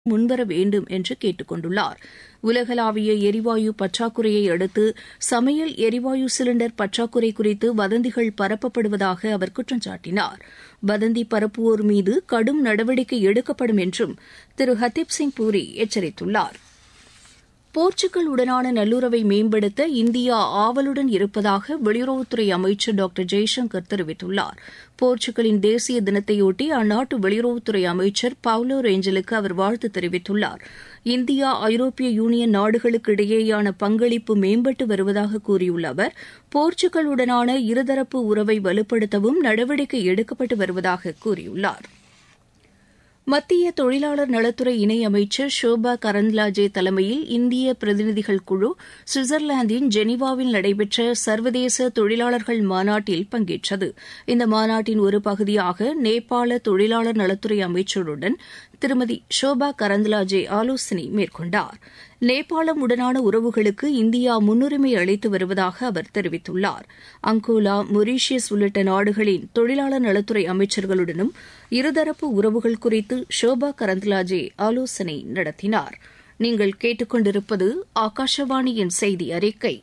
முன்வர வேண்டும் என்று கேட்டுக் கொண்டுள்ளார். உலகளாவிய எரிவாயு பற்றாக்குறையை அடுத்து சமையல் எரிவாயு சிலிண்டர் பற்றாக்குறை குறித்து வதந்திகள் பரப்பப்படுவதாக அவர் குற்றம் சாட்டினார். வதந்தி பரப்புவோர் மீது கடும் நடவடிக்கை எடுக்கப்படும் என்றும் திரு ஹர்தீப் சிங் பூரி எச்சரித்துள்ளார். போர்ச்சுகல் உடனான நல்லுறவை மேம்படுத்த இந்தியா ஆவலுடன் இருப்பதாக வெளியுறவுத்துறை அமைச்சர் டாக்டர் ஜெய்சங்கர் தெரிவித்துள்ளார். போர்ச்சுகலின் தேசிய தினத்தையொட்டி அந்நாட்டு வெளியுறவுத்துறை அமைச்சர் பவுலோ ரேஞ்சலுக்கு அவர் வாழ்த்து தெரிவித்துள்ளார். இந்தியா ஐரோப்பிய யூனியன் நாடுகளுக்கு இடையேயான பங்களிப்பு மேம்பட்டு வருவதாக கூறியுள்ள அவர் போர்ச்சுகலுடனான இருதரப்பு உறவை வலுப்படுத்தவும் நடவடிக்கை எடுக்கப்பட்டு வருவதாக கூறியுள்ளார். மத்திய தொழிலாளர் நலத்துறை இணையமைச்சர் ஷோபா கரந்த்லாஜே தலைமையில் இந்திய பிரதிநிதிகள் குழு சுவிட்சர்லாந்தின் ஜெனீவாவில் நடைபெற்ற சர்வதேச தொழிலாளர்கள் மாநாட்டில் பங்கேற்றது. இந்த மாநாட்டின் ஒரு பகுதியாக நேபாள தொழிலாளர் நலத்துறை அமைச்சருடன் திருமதி ஷோபா கரந்த்லாஜே ஆலோசனை மேற்கொண்டார். நேபாளம் உடனான உறவுகளுக்கு இந்தியா முன்னுரிமை அளித்து வருவதாக அவர் தெரிவித்துள்ளார். அங்கோலா, மொரீஷியஸ் உள்ளிட்ட நாடுகளின் தொழிலாளர் நலத்துறை அமைச்சர்களுடனும் இருதரப்பு உறவுகள் குறித்து ஷோபா கரந்த்லாஜே ஆலோசனை நடத்தினார். நீங்கள் கேட்டுக்கொண்டிருப்பது ஆகாஷவாணியின் செய்தி அறிக்கை.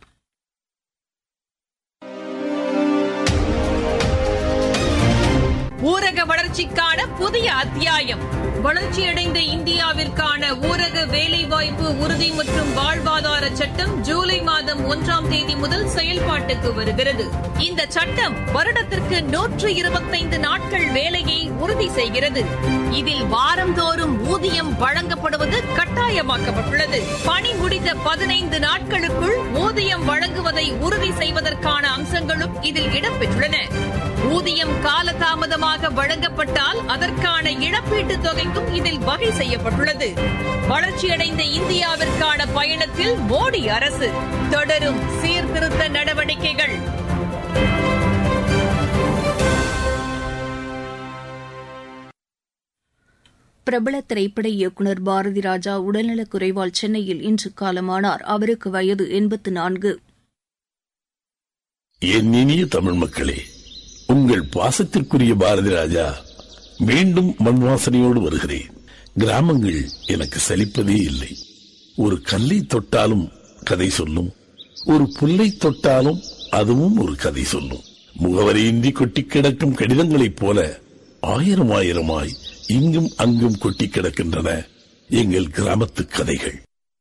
ஊரக வளர்ச்சிக்கான புதிய அத்தியாயம். வளர்ச்சியடைந்த இந்தியாவிற்கான ஊரக வேலைவாய்ப்பு உறுதி மற்றும் வாழ்வாதார சட்டம் ஜூலை மாதம் 1ஆம் தேதி முதல் செயல்பாட்டுக்கு வருகிறது. இந்த சட்டம் வருடத்திற்கு 125 நாட்கள் வேலையை உறுதி செய்கிறது. இதில் வாரந்தோறும் ஊதியம் வழங்கப்படுவது கட்டாயமாக்கப்பட்டுள்ளது. பணி முடிந்த 15 நாட்களுக்குள் ஊதியம் வழங்குவதை உறுதி செய்வதற்கான அம்சங்களும் இதில் இடம்பெற்றுள்ளன. ஊதியம் காலதாமதமாக வழங்கப்பட்டால் அதற்கான இழப்பீட்டுத் தொகைக்கும் இதில் வகை செய்யப்பட்டுள்ளது. வளர்ச்சியடைந்த இந்தியாவிற்கான பயணத்தில் மோடி அரசு தொடரும் சீர்திருத்த நடவடிக்கைகள். பிரபல திரைப்பட இயக்குநர் பாரதி ராஜா உடல்நலக் குறைவால் சென்னையில் இன்று காலமானார். அவருக்கு வயது 84. என் இனிய தமிழ் மக்களே, உங்கள் பாசத்திற்குரிய பாரதி ராஜா மீண்டும் மண் வாசனையோடு வருகிறேன். கிராமங்கள் எனக்கு சலிப்பதே இல்லை. ஒரு கல்லை தொட்டாலும் கதை சொல்லும், ஒரு புல்லை தொட்டாலும் அதுவும் ஒரு கதை சொல்லும். முகவரியின்றி கொட்டி கிடக்கும் கடிதங்களைப் போல ஆயிரமாய் இங்கும் அங்கும் கொட்டி கிடக்கின்றன எங்கள் கிராமத்து கதைகள்.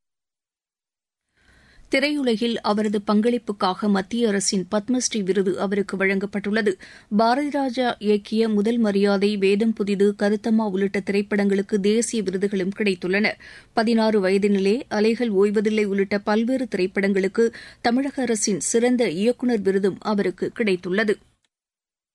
திரையுலகில் அவரது பங்களிப்புக்காக மத்திய அரசின் பத்மஸ்ரீ விருது அவருக்கு வழங்கப்பட்டுள்ளது. பாரதி ராஜா இயக்கிய முதல் மரியாதை, வேதம் புதிது, கருத்தம்மா உள்ளிட்ட திரைப்படங்களுக்கு தேசிய விருதுகளும் கிடைத்துள்ளன. 16 வயதினிலே அலைகள் ஓய்வதில்லை உள்ளிட்ட பல்வேறு திரைப்படங்களுக்கு தமிழக அரசின் சிறந்த இயக்குநர் விருதும் அவருக்கு கிடைத்துள்ளது.